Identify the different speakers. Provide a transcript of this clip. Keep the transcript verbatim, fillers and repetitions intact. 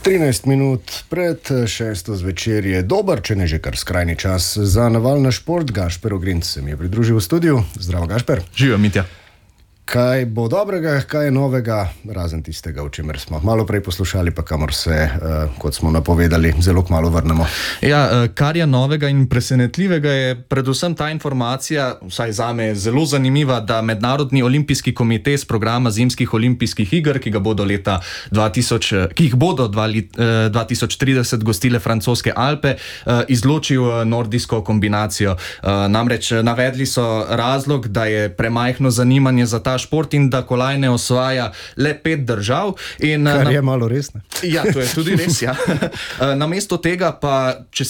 Speaker 1: trinajst minut pred šesto zvečer je dober, če ne že kar skrajni čas za naval na šport. Gašper Ogrinc se mi je pridružil v studiu. Zdravo, Gašper.
Speaker 2: Živijo, Mitja.
Speaker 1: Kaj bo dobrega, kaj je novega, razen tistega, o čemer smo malo prej poslušali, pa kamor se, uh, kot smo napovedali, zelo kmalu vrnemo.
Speaker 2: Ja, kar je novega in presenetljivega je predvsem ta informacija, vsaj zame zelo zanimiva, da Mednarodni olimpijski komitej z programa zimskih olimpijskih iger, ki ga bodo leta dva tisoč, ki jih bodo dva tisoč trideset gostile francoske Alpe, izločil nordijsko kombinacijo. Namreč navedli so razlog, da je premajhno zanimanje za ta šport in da kolajne osvaja le pet držav. In,
Speaker 1: kar je malo res, ne?
Speaker 2: Ja, to je tudi res, ja. Namesto tega pa, če